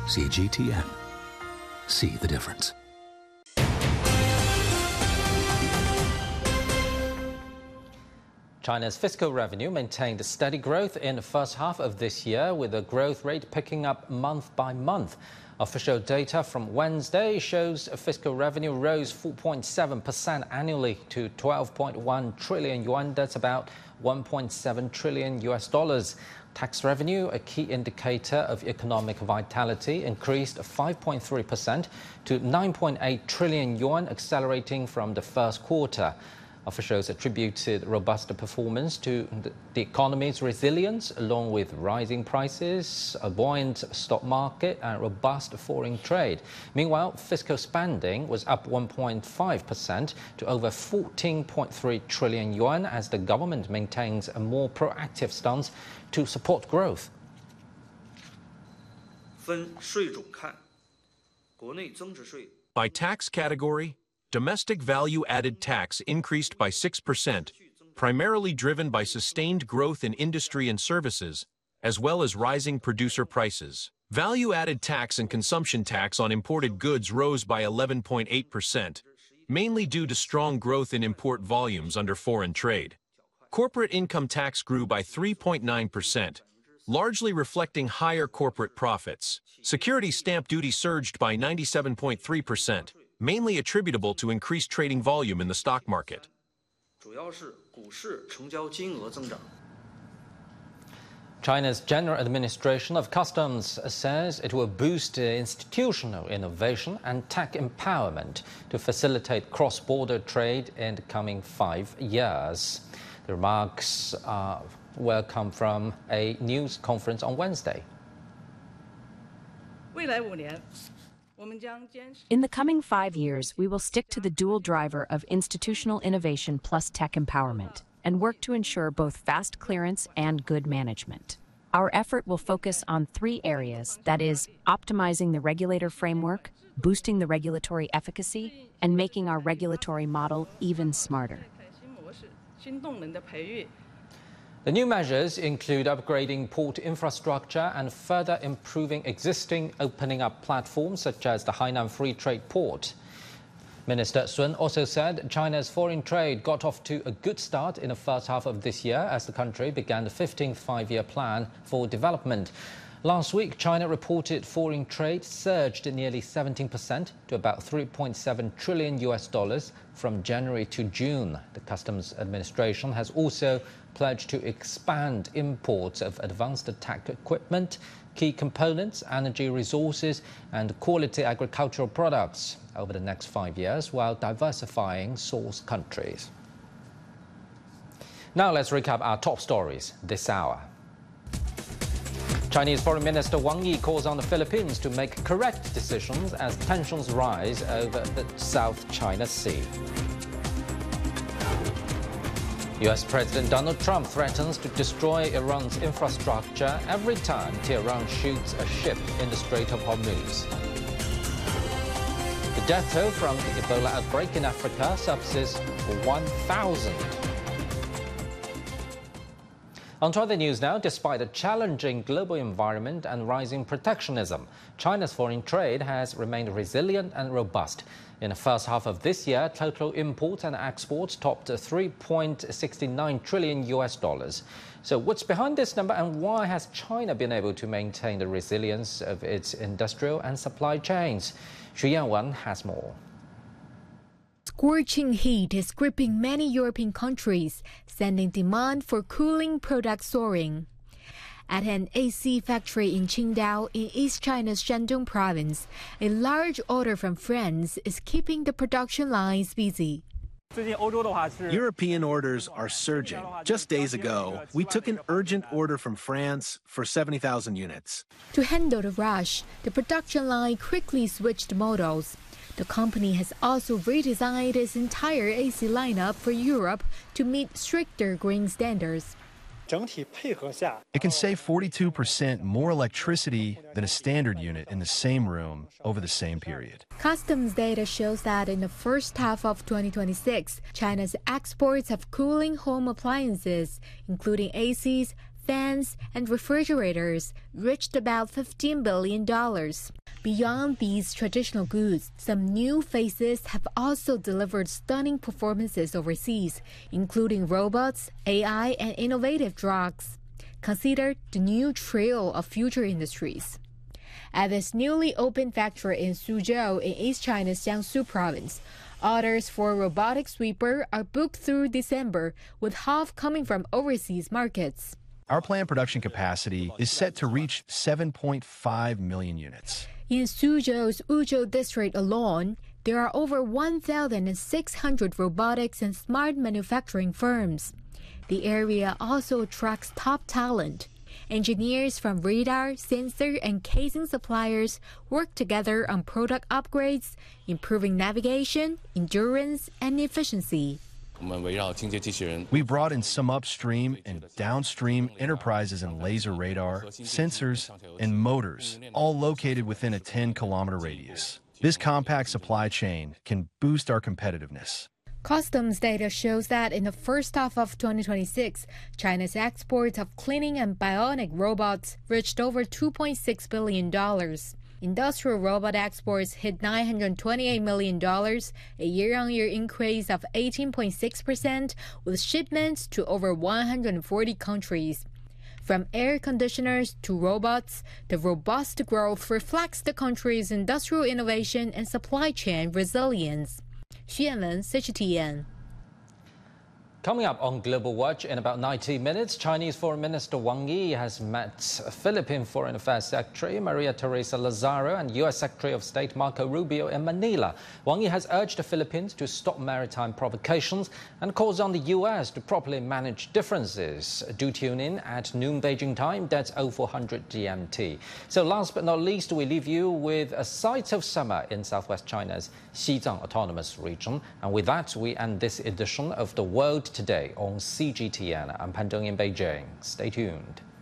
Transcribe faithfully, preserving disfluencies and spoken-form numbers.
C G T N. See the difference. China's fiscal revenue maintained steady growth in the first half of this year, with the growth rate picking up month by month. Official data from Wednesday shows fiscal revenue rose four point seven percent annually to twelve point one trillion yuan. That's about one point seven trillion U S dollars. Tax revenue, a key indicator of economic vitality, increased five point three percent to nine point eight trillion yuan, accelerating from the first quarter. Officials attributed robust performance to the economy's resilience, along with rising prices, a buoyant stock market, and robust foreign trade. Meanwhile, fiscal spending was up one point five percent to over fourteen point three trillion yuan as the government maintains a more proactive stance to support growth. By tax category, domestic value-added tax increased by six percent, primarily driven by sustained growth in industry and services, as well as rising producer prices. Value-added tax and consumption tax on imported goods rose by eleven point eight percent, mainly due to strong growth in import volumes under foreign trade. Corporate income tax grew by three point nine percent, largely reflecting higher corporate profits. Security stamp duty surged by ninety-seven point three percent. Mainly attributable to increased trading volume in the stock market. China's General Administration of Customs says it will boost institutional innovation and tech empowerment to facilitate cross-border trade in the coming five years. The remarks uh, will come from a news conference on Wednesday. In the coming five years, we will stick to the dual driver of institutional innovation plus tech empowerment and work to ensure both fast clearance and good management. Our effort will focus on three areas, that is, optimizing the regulator framework, boosting the regulatory efficacy, and making our regulatory model even smarter. The new measures include upgrading port infrastructure and further improving existing opening up platforms such as the Hainan Free Trade Port. Minister Sun also said China's foreign trade got off to a good start in the first half of this year as the country began the fifteenth five-year plan for development. Last week, China reported foreign trade surged nearly seventeen percent to about three point seven trillion U S dollars from January to June. The Customs Administration has also pledged to expand imports of advanced tech equipment, key components, energy resources, and quality agricultural products over the next five years while diversifying source countries. Now let's recap our top stories this hour. Chinese Foreign Minister Wang Yi calls on the Philippines to make correct decisions as tensions rise over the South China Sea. U S President Donald Trump threatens to destroy Iran's infrastructure every time Tehran shoots a ship in the Strait of Hormuz. The death toll from the Ebola outbreak in Africa surpasses one thousand. On to other news now. Despite a challenging global environment and rising protectionism, China's foreign trade has remained resilient and robust. In the first half of this year, total imports and exports topped three point six nine trillion U S dollars. So what's behind this number, and why has China been able to maintain the resilience of its industrial and supply chains? Xu Yanwen has more. Scorching heat is gripping many European countries, sending demand for cooling products soaring. At an A C factory in Qingdao in East China's Shandong province, a large order from France is keeping the production lines busy. European orders are surging. Just days ago, we took an urgent order from France for seventy thousand units. To handle the rush, the production line quickly switched models. The company has also redesigned its entire A C lineup for Europe to meet stricter green standards. It can save forty-two percent more electricity than a standard unit in the same room over the same period. Customs data shows that in the first half of twenty twenty-six, China's exports of cooling home appliances, including A Cs, fans, and refrigerators reached about fifteen billion dollars. Beyond these traditional goods, some new faces have also delivered stunning performances overseas, including robots, A I, and innovative drugs, considered the new trio of future industries. At this newly opened factory in Suzhou in East China's Jiangsu province, orders for a robotic sweeper are booked through December, with half coming from overseas markets. Our planned production capacity is set to reach seven point five million units. In Suzhou's Wuzhou district alone, there are over one thousand six hundred robotics and smart manufacturing firms. The area also attracts top talent. Engineers from radar, sensor, and casing suppliers work together on product upgrades, improving navigation, endurance, and efficiency. We brought in some upstream and downstream enterprises in laser radar, sensors, and motors, all located within a ten kilometer radius. This compact supply chain can boost our competitiveness. Customs data shows that in the first half of twenty twenty-six, China's exports of cleaning and bionic robots reached over two point six billion dollars. Industrial robot exports hit nine hundred twenty-eight million dollars, a year-on-year increase of eighteen point six percent, with shipments to over one hundred forty countries. From air conditioners to robots, the robust growth reflects the country's industrial innovation and supply chain resilience. Xu Yanwen, C G T N. Coming up on Global Watch in about ninety minutes, Chinese Foreign Minister Wang Yi has met Philippine Foreign Affairs Secretary Maria Teresa Lazaro and U S Secretary of State Marco Rubio in Manila. Wang Yi has urged the Philippines to stop maritime provocations and calls on the U S to properly manage differences. Do tune in at noon Beijing time, that's oh four hundred G M T. So last but not least, we leave you with a sight of summer in southwest China's Xizang Autonomous Region. And with that, we end this edition of The World Today on C G T N. I'm Pan Dong in Beijing. Stay tuned.